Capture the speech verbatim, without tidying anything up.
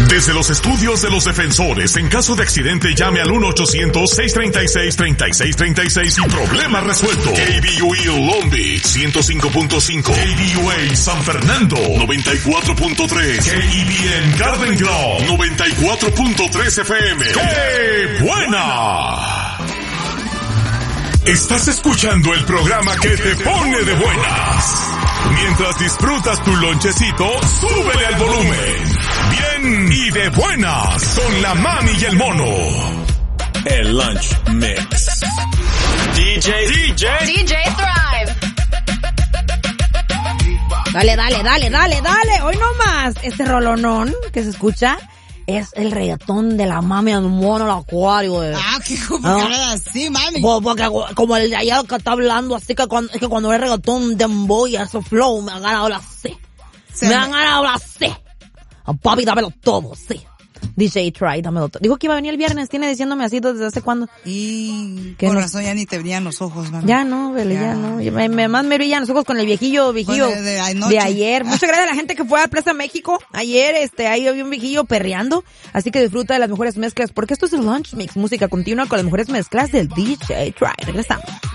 Desde los estudios de los defensores, en caso de accidente llame al uno ochocientos, seiscientos treinta y seis, treinta y seis treinta y seis y problema resuelto. K B U A Long Beach ciento cinco punto cinco, K B U A San Fernando noventa y cuatro punto tres, K E B N Garden Grove noventa y cuatro punto tres F M. ¡Qué buena! Estás escuchando el programa que te pone de buenas. Mientras disfrutas tu lonchecito, súbele al volumen. Bien y de buenas con la mami y el mono. El Lunch Mix. D J, D J, D J Thrive. Dale, dale, dale, dale, dale. Hoy nomás este rolonón que se escucha es el reggaetón de la mami al mono al acuario. Eh. Ah, qué como ¿no? así, mami. Porque como el de allá que está hablando, así que cuando, es que cuando es reggaetón dembow y eso flow, me han ganado la C. Me, me han ganado la C. Papi, dámelo todo, sí. D J Try, dámelo todo. Dijo que iba a venir el viernes, tiene diciéndome así desde hace cuándo. Y que con no, razón ya ni te brillan los ojos, mami. Ya no, vele, ya, ya no. Me, me, más me brillan los ojos con el viejillo, viejillo de, de, de ayer. Muchas gracias a la gente que fue a Plaza México ayer, este, ahí había un viejillo perreando. Así que disfruta de las mejores mezclas, porque esto es el Lunch Mix, música continua con las mejores mezclas del D J Try. Regresamos.